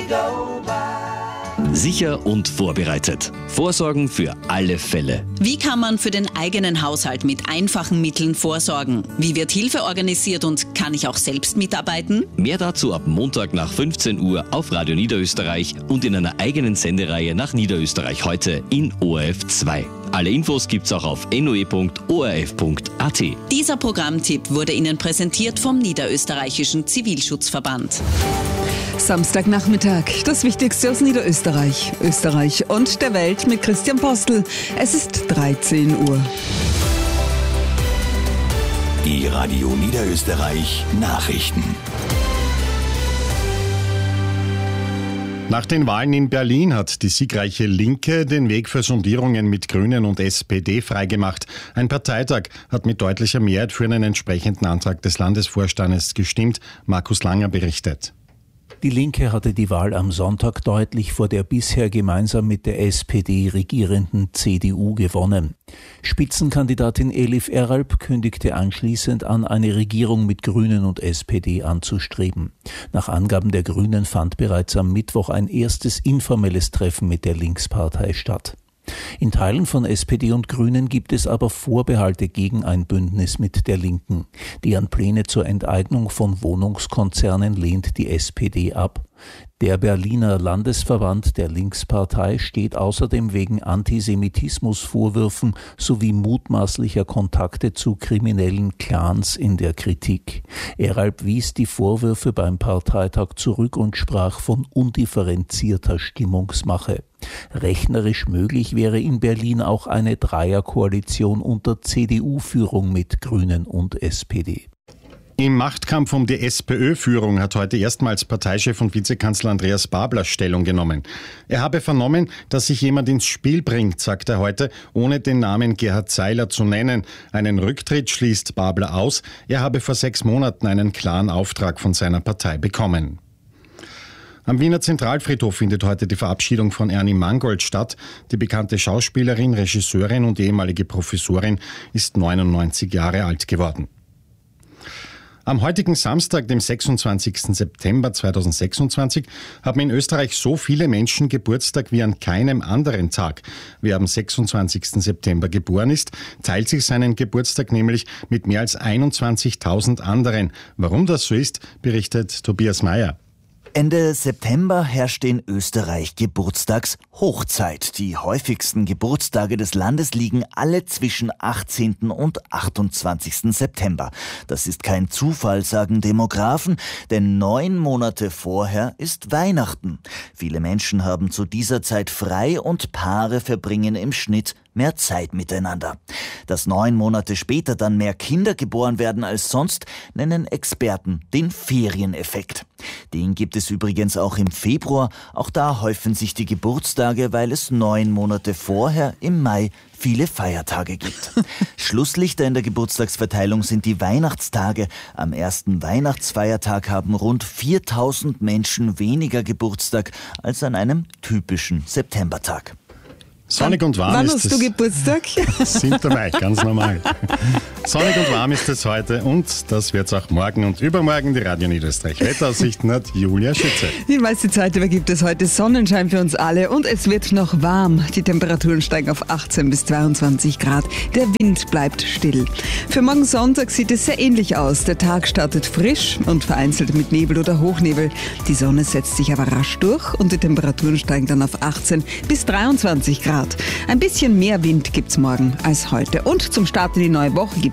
go by. Sicher und vorbereitet. Vorsorgen für alle Fälle. Wie kann man für den eigenen Haushalt mit einfachen Mitteln vorsorgen? Wie wird Hilfe organisiert und kann ich auch selbst mitarbeiten? Mehr dazu ab Montag nach 15 Uhr auf Radio Niederösterreich und in einer eigenen Sendereihe nach Niederösterreich heute in ORF 2. Alle Infos gibt's auch auf noe.orf.at. Dieser Programmtipp wurde Ihnen präsentiert vom Niederösterreichischen Zivilschutzverband. Samstagnachmittag, das Wichtigste aus Niederösterreich, Österreich und der Welt mit Christian Postel. Es ist 13 Uhr. Die Radio Niederösterreich Nachrichten. Nach den Wahlen in Berlin hat die siegreiche Linke den Weg für Sondierungen mit Grünen und SPD freigemacht. Ein Parteitag hat mit deutlicher Mehrheit für einen entsprechenden Antrag des Landesvorstandes gestimmt. Markus Langer berichtet. Die Linke hatte die Wahl am Sonntag deutlich vor der bisher gemeinsam mit der SPD regierenden CDU gewonnen. Spitzenkandidatin Elif Eralp kündigte anschließend an, eine Regierung mit Grünen und SPD anzustreben. Nach Angaben der Grünen fand bereits am Mittwoch ein erstes informelles Treffen mit der Linkspartei statt. In Teilen von SPD und Grünen gibt es aber Vorbehalte gegen ein Bündnis mit der Linken. Deren Pläne zur Enteignung von Wohnungskonzernen lehnt die SPD ab. Der Berliner Landesverband der Linkspartei steht außerdem wegen Antisemitismusvorwürfen sowie mutmaßlicher Kontakte zu kriminellen Clans in der Kritik. Eralp wies die Vorwürfe beim Parteitag zurück und sprach von undifferenzierter Stimmungsmache. Rechnerisch möglich wäre in Berlin auch eine Dreierkoalition unter CDU-Führung mit Grünen und SPD. Im Machtkampf um die SPÖ-Führung hat heute erstmals Parteichef und Vizekanzler Andreas Babler Stellung genommen. Er habe vernommen, dass sich jemand ins Spiel bringt, sagt er heute, ohne den Namen Gerhard Seiler zu nennen. Einen Rücktritt schließt Babler aus. Er habe vor 6 Monaten einen klaren Auftrag von seiner Partei bekommen. Am Wiener Zentralfriedhof findet heute die Verabschiedung von Ernie Mangold statt. Die bekannte Schauspielerin, Regisseurin und ehemalige Professorin ist 99 Jahre alt geworden. Am heutigen Samstag, dem 26. September 2026, haben in Österreich so viele Menschen Geburtstag wie an keinem anderen Tag. Wer am 26. September geboren ist, teilt sich seinen Geburtstag nämlich mit mehr als 21.000 anderen. Warum das so ist, berichtet Tobias Mayer. Ende September herrschte in Österreich Geburtstagshochzeit. Die häufigsten Geburtstage des Landes liegen alle zwischen 18. und 28. September. Das ist kein Zufall, sagen Demografen, denn 9 Monate vorher ist Weihnachten. Viele Menschen haben zu dieser Zeit frei und Paare verbringen im Schnitt mehr Zeit miteinander. Dass 9 Monate später dann mehr Kinder geboren werden als sonst, nennen Experten den Ferieneffekt. Den gibt es übrigens auch im Februar. Auch da häufen sich die Geburtstage, weil es 9 Monate vorher im Mai viele Feiertage gibt. Schlusslichter in der Geburtstagsverteilung sind die Weihnachtstage. Am ersten Weihnachtsfeiertag haben rund 4.000 Menschen weniger Geburtstag als an einem typischen Septembertag. Sonnig und warm Wann ist hast es. du Geburtstag? 7. Mai, ganz normal. Sonnig und warm ist es heute und das wird es auch morgen und übermorgen. Die Radio Niederösterreich Wetteraussichten hat Julia Schütze. Die meiste Zeit über gibt es heute Sonnenschein für uns alle und es wird noch warm. Die Temperaturen steigen auf 18 bis 22 Grad. Der Wind bleibt still. Für morgen Sonntag sieht es sehr ähnlich aus. Der Tag startet frisch und vereinzelt mit Nebel oder Hochnebel. Die Sonne setzt sich aber rasch durch und die Temperaturen steigen dann auf 18 bis 23 Grad. Ein bisschen mehr Wind gibt's morgen als heute. Und zum Start in die neue Woche gibt's